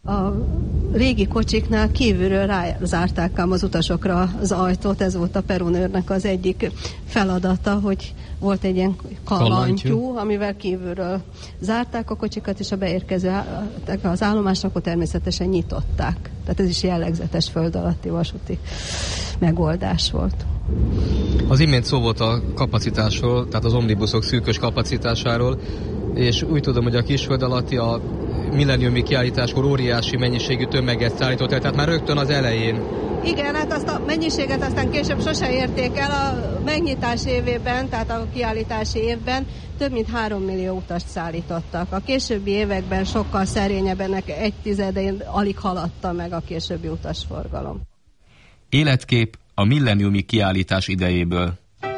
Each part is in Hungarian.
A régi kocsiknál kívülről rázárták ám az utasokra az ajtót, ez volt a perunőrnek az egyik feladata, hogy volt egy ilyen kalantyú, amivel kívülről zárták a kocsikat, és a beérkező az állomásra, akkor természetesen nyitották. Tehát ez is jellegzetes föld alatti vasúti megoldás volt. Az imént szó volt a kapacitásról, tehát az omnibuszok szűkös kapacitásáról, és úgy tudom, hogy a kisföld alatti a milleniumi kiállításkor óriási mennyiségű tömeget szállított el, tehát már rögtön az elején. Igen, hát azt a mennyiséget aztán később sose érték el. A megnyitás évében, tehát a kiállítási évben több mint 3 millió utast szállítottak. A későbbi években sokkal szerényebbenek 1/10 alig haladta meg a későbbi utasforgalom. Életkép a milleniumi kiállítás idejéből.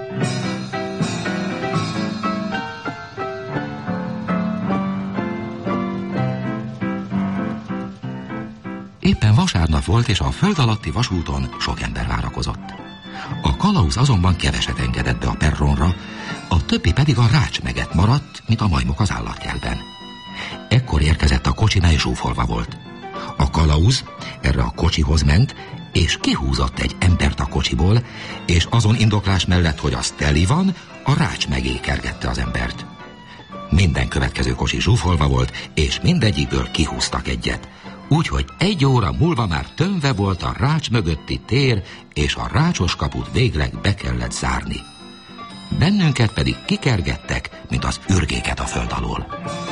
Éppen vasárnap volt, és a föld alatti vasúton sok ember várakozott. A kalauz azonban keveset engedett be a perronra, a többi pedig a rácsmeget maradt, mint a majmok az állatkertben. Ekkor érkezett a kocsi, mely zsúfolva volt. A kalauz erre a kocsihoz ment, és kihúzott egy embert a kocsiból, és azon indoklás mellett, hogy az teli van, a rács megé kergette az embert. Minden következő kocsi zsúfolva volt, és mindegyikből kihúztak egyet. Úgyhogy 1 óra múlva már tömve volt a rács mögötti tér, és a rácsos kaput végleg be kellett zárni. Bennünket pedig kikergettek, mint az ürgéket a föld alól.